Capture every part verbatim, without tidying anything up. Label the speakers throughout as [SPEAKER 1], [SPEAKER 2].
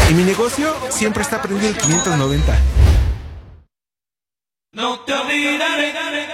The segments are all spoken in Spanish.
[SPEAKER 1] Y mi negocio siempre está prendido el quinientos noventa.
[SPEAKER 2] No te olvidaré.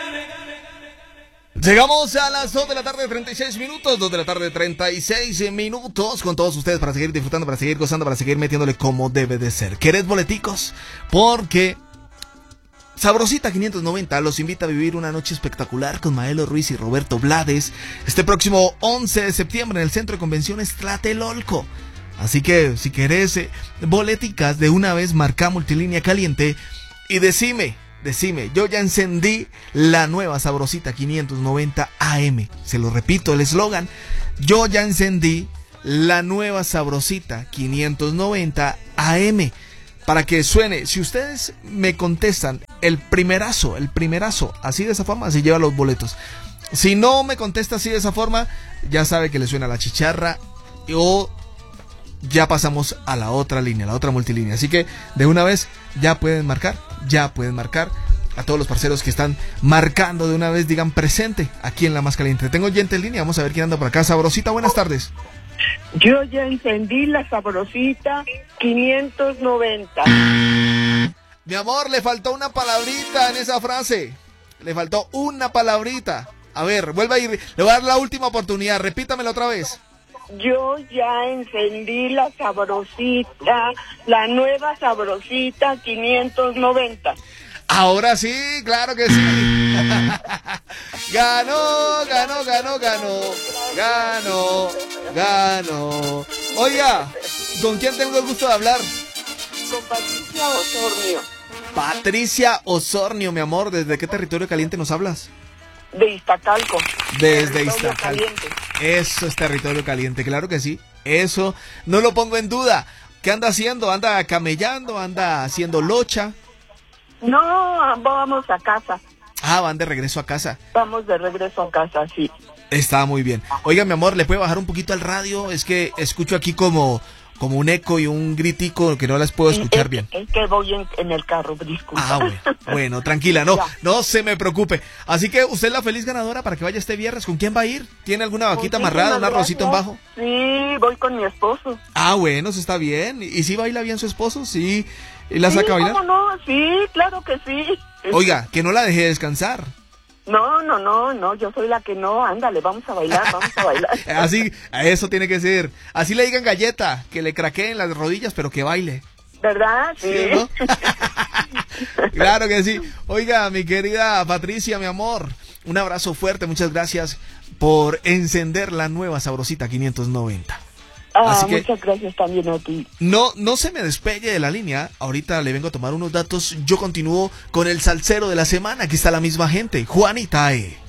[SPEAKER 3] Llegamos a las dos de la tarde, treinta y seis minutos, dos de la tarde, treinta y seis minutos, con todos ustedes para seguir disfrutando, para seguir gozando, para seguir metiéndole como debe de ser. ¿Querés boleticos? Porque Sabrosita quinientos noventa los invita a vivir una noche espectacular con Maelo Ruiz y Roberto Blades este próximo once de septiembre en el Centro de Convenciones Tlatelolco. Así que si querés eh, boleticas, de una vez marca multilínea caliente y decime, decime, yo ya encendí la nueva Sabrosita quinientos noventa A M. Se lo repito, el eslogan, yo ya encendí la nueva Sabrosita quinientos noventa A M. Para que suene, si ustedes me contestan el primerazo, el primerazo, así de esa forma, se lleva los boletos. Si no me contesta así de esa forma, ya sabe que le suena la chicharra o ya pasamos a la otra línea, la otra multilínea. Así que de una vez ya pueden marcar, ya pueden marcar. A todos los parceros que están marcando de una vez, digan presente aquí en La Más Caliente. Tengo gente en línea, vamos a ver quién anda por acá. Sabrosita, buenas tardes.
[SPEAKER 4] Yo ya encendí la Sabrosita quinientos noventa.
[SPEAKER 3] Mi amor, le faltó una palabrita en esa frase. Le faltó una palabrita. A ver, vuelve a ir. Le voy a dar la última oportunidad. Repítamela otra vez.
[SPEAKER 4] Yo ya encendí la Sabrosita, la nueva Sabrosita quinientos noventa.
[SPEAKER 3] Ahora sí, claro que sí. Ganó, ganó, ganó, ganó. Ganó, ganó. Oiga, ¿con quién tengo el gusto de hablar?
[SPEAKER 4] Con Patricia Osornio.
[SPEAKER 3] Patricia Osornio, mi amor. ¿Desde qué territorio caliente nos hablas?
[SPEAKER 4] De Iztacalco.
[SPEAKER 3] Desde Iztacalco. Eso es territorio caliente, claro que sí. Eso no lo pongo en duda. ¿Qué anda haciendo? ¿Anda camellando? ¿Anda haciendo locha?
[SPEAKER 4] No, vamos a casa.
[SPEAKER 3] Ah, van de regreso a casa.
[SPEAKER 4] Vamos de regreso a casa, sí.
[SPEAKER 3] Está muy bien. Oiga, mi amor, ¿le puede bajar un poquito al radio? Es que escucho aquí como, como un eco y un gritico que no las puedo escuchar
[SPEAKER 4] es,
[SPEAKER 3] bien.
[SPEAKER 4] Es que voy en, en el carro, disculpa.
[SPEAKER 3] Ah, bueno, bueno, tranquila, no,
[SPEAKER 4] Ya.
[SPEAKER 3] no se me preocupe. Así que usted es la feliz ganadora para que vaya este viernes. ¿Con quién va a ir? ¿Tiene alguna vaquita amarrada, un arrocito en bajo?
[SPEAKER 4] Sí, voy con mi esposo.
[SPEAKER 3] Ah, bueno, eso está bien. ¿Y si baila bien su esposo? Sí. ¿Y la
[SPEAKER 4] Sí,
[SPEAKER 3] saca a bailar?
[SPEAKER 4] ¿cómo no? Sí, claro que sí.
[SPEAKER 3] Oiga, que no la deje descansar.
[SPEAKER 4] No, no, no, no, yo soy la que no. Ándale, vamos a bailar, vamos a bailar.
[SPEAKER 3] Así, eso tiene que ser. Así le digan galleta, que le craqueen las rodillas, pero que baile.
[SPEAKER 4] ¿Verdad? Sí.
[SPEAKER 3] ¿Sí, no? Claro que sí. Oiga, mi querida Patricia, mi amor, un abrazo fuerte. Muchas gracias por encender la nueva Sabrosita quinientos noventa.
[SPEAKER 4] Ah,
[SPEAKER 3] Así que
[SPEAKER 4] muchas gracias también a ti.
[SPEAKER 3] no, no se me despegue de la línea. Ahorita le vengo a tomar unos datos. Yo continúo con el salsero de la semana. Aquí está la misma gente. Juanita E.